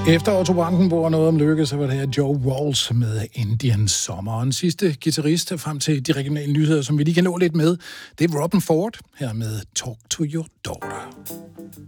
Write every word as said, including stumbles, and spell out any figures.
Efter Otto Brandenburg og noget om lykke, så var det her Joe Walsh med Indian Summer. Og den sidste guitarist frem til de regionale nyheder, som vi lige kan nå lidt med, det er Robben Ford her med Talk to Your Daughter.